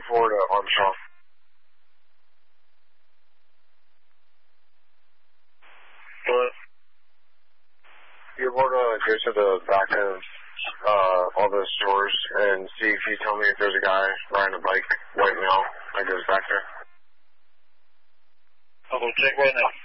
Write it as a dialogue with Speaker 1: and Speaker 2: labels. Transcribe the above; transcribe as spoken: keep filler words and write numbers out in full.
Speaker 1: four to Armstrong.
Speaker 2: What?
Speaker 1: You're able to go to the back of uh, all the stores and see if you tell me if there's a guy riding a bike, white male, that goes back there.
Speaker 2: I'll go check right now.